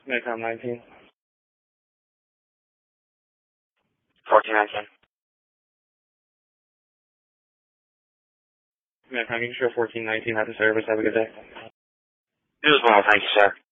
Midtown 19. 1419. Midtown, you can show 1419 at the service. Have a good day. You as well. Thank you, sir.